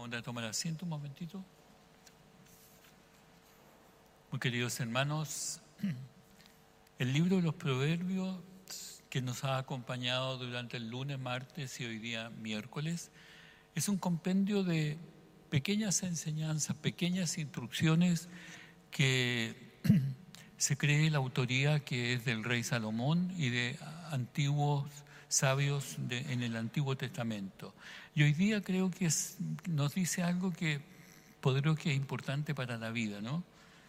onda de tomar asiento un momentito. Muy queridos hermanos, el libro de los Proverbios que nos ha acompañado durante el lunes, martes y hoy día miércoles es un compendio de pequeñas enseñanzas, pequeñas instrucciones que se cree la autoría que es del rey Salomón y de antiguos sabios en el Antiguo Testamento. Y hoy día creo que nos dice algo que creo que es importante para la vida, ¿no?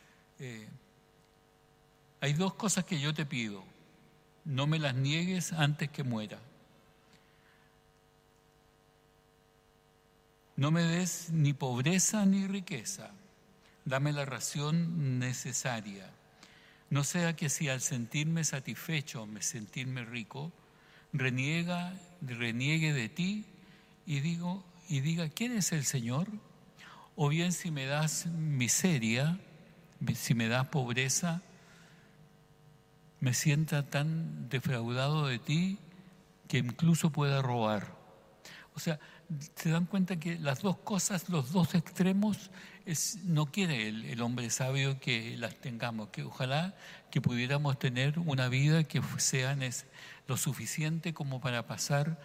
Hay dos cosas que yo te pido: no me las niegues antes que muera. No me des ni pobreza ni riqueza. Dame la ración necesaria. No sea que si al sentirme satisfecho, sentirme rico, reniegue de ti y diga, ¿quién es el Señor? O bien si me das miseria, si me das pobreza, me sienta tan defraudado de ti que incluso pueda robar. O sea, se dan cuenta que las dos cosas, los dos extremos, no quiere el hombre sabio que las tengamos, que ojalá que pudiéramos tener una vida que sea lo suficiente como para pasar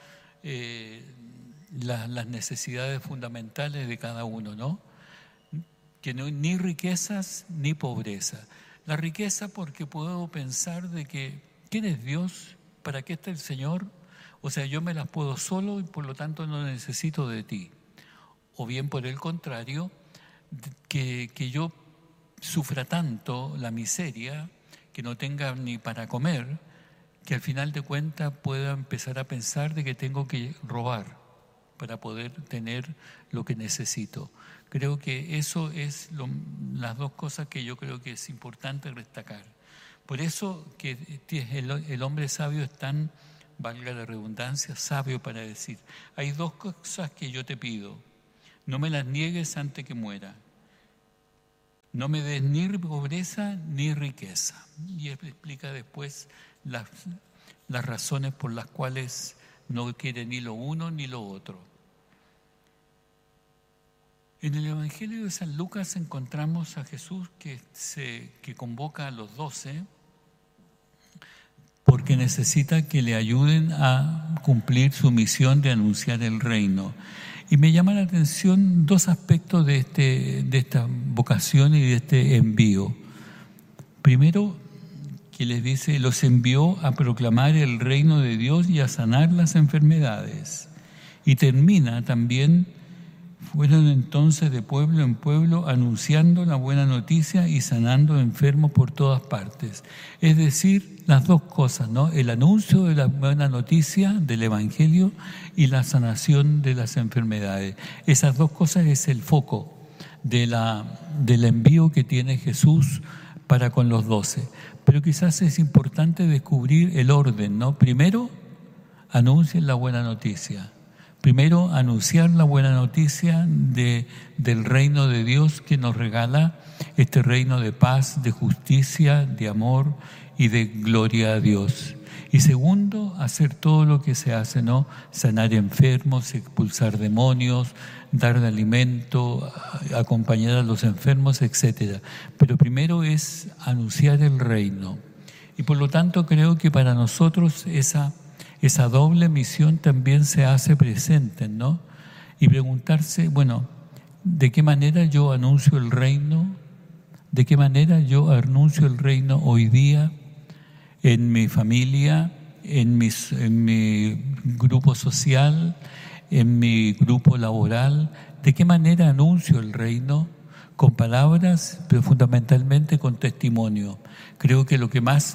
las necesidades fundamentales de cada uno, ¿no? Que no, ni riquezas ni pobreza. La riqueza porque puedo pensar de que ¿quién es Dios? ¿Para qué está el Señor? O sea, yo me las puedo solo y por lo tanto no necesito de ti. O bien por el contrario, que yo sufra tanto la miseria, que no tenga ni para comer, que al final de cuentas pueda empezar a pensar de que tengo que robar para poder tener lo que necesito. Creo que eso es las dos cosas que yo creo que es importante destacar. Por eso que el hombre sabio es tan, valga la redundancia, sabio para decir, hay dos cosas que yo te pido, no me las niegues antes que muera. No me des ni pobreza ni riqueza. Y explica después las razones por las cuales no quiere ni lo uno ni lo otro. En el Evangelio de San Lucas encontramos a Jesús que convoca a los 12 porque necesita que le ayuden a cumplir su misión de anunciar el reino. Y me llama la atención dos aspectos de esta vocación y de este envío. Primero, que les dice, los envió a proclamar el reino de Dios y a sanar las enfermedades. Y termina también, fueron entonces de pueblo en pueblo anunciando la buena noticia y sanando enfermos por todas partes. Es decir, las dos cosas, ¿no? El anuncio de la buena noticia del Evangelio y la sanación de las enfermedades. Esas dos cosas es el foco del envío que tiene Jesús para con los 12. Pero quizás es importante descubrir el orden, ¿no? Primero, anuncien la buena noticia. Primero, anunciar la buena noticia del reino de Dios que nos regala este reino de paz, de justicia, de amor y de gloria a Dios. Y segundo, hacer todo lo que se hace, ¿no? Sanar enfermos, expulsar demonios, dar de alimento, acompañar a los enfermos, etc. Pero primero es anunciar el reino. Y por lo tanto creo que para nosotros esa doble misión también se hace presente, ¿no? Y preguntarse, bueno, ¿de qué manera yo anuncio el reino? ¿De qué manera yo anuncio el reino hoy día en mi familia, en mi grupo social, en mi grupo laboral? ¿De qué manera anuncio el reino? Con palabras, pero fundamentalmente con testimonio. Creo que lo que más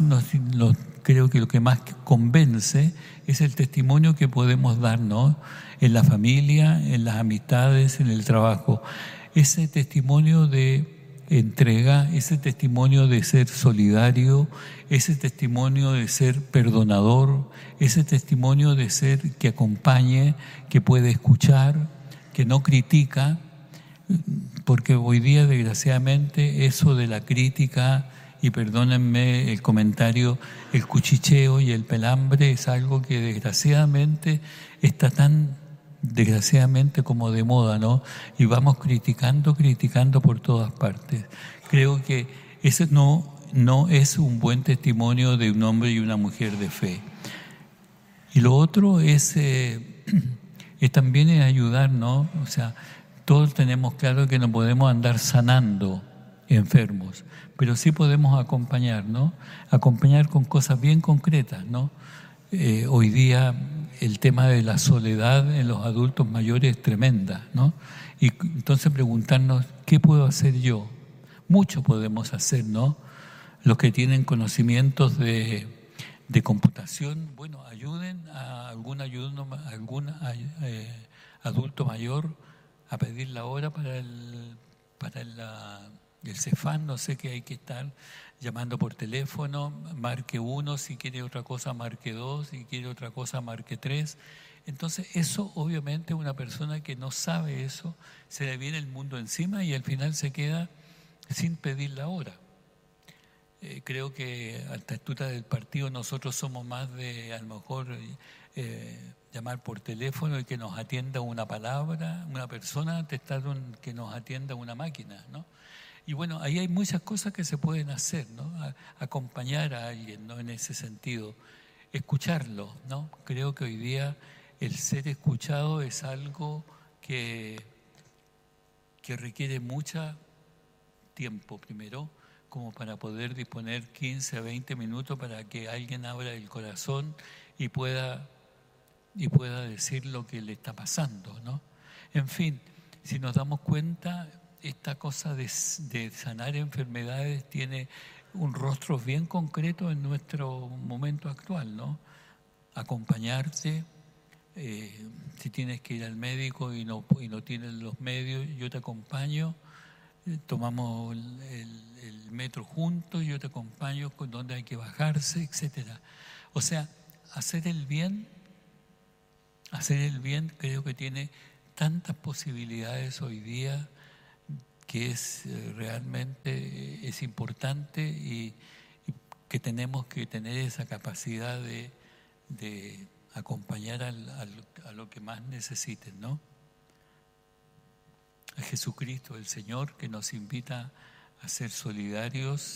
convence es el testimonio que podemos dar, ¿no? En la familia, en las amistades, en el trabajo. Ese testimonio de entrega, ese testimonio de ser solidario, ese testimonio de ser perdonador, ese testimonio de ser que acompañe, que puede escuchar, que no critica, porque hoy día desgraciadamente eso de la crítica, y perdónenme el comentario, el cuchicheo y el pelambre es algo que desgraciadamente está tan desgraciadamente como de moda, ¿no? Y vamos criticando por todas partes. Creo que ese no es un buen testimonio de un hombre y una mujer de fe. Y lo otro es también es ayudar, ¿no? O sea, todos tenemos claro que no podemos andar sanando enfermos, pero sí podemos acompañar, ¿no? Acompañar con cosas bien concretas, ¿no? Hoy día el tema de la soledad en los adultos mayores es tremenda, ¿no? Y entonces preguntarnos, ¿qué puedo hacer yo? Mucho podemos hacer, ¿no? Los que tienen conocimientos de computación, bueno, ayuden a algún adulto mayor a pedir la hora para el CEFAM, no sé, que hay que estar llamando por teléfono, marque 1, si quiere otra cosa marque 2, si quiere otra cosa marque 3. Entonces eso obviamente una persona que no sabe eso, se le viene el mundo encima y al final se queda sin pedir la hora. Creo que a esta altura del partido nosotros somos más de a lo mejor llamar por teléfono y que nos atienda una palabra, una persona, antes que nos atienda una máquina, ¿no? Y bueno, ahí hay muchas cosas que se pueden hacer, ¿no? Acompañar a alguien, ¿no? En ese sentido, escucharlo, ¿no? Creo que hoy día el ser escuchado es algo que requiere mucho tiempo primero, como para poder disponer 15 a 20 minutos para que alguien abra el corazón y pueda decir lo que le está pasando, ¿no? En fin, si nos damos cuenta, esta cosa de sanar enfermedades tiene un rostro bien concreto en nuestro momento actual, ¿no? Acompañarte, si tienes que ir al médico y no tienes los medios, yo te acompaño, tomamos el metro juntos, yo te acompaño con dónde hay que bajarse, etcétera. O sea, hacer el bien creo que tiene tantas posibilidades hoy día que es realmente es importante y que tenemos que tener esa capacidad de acompañar a lo que más necesiten, ¿no? A Jesucristo, el Señor, que nos invita a ser solidarios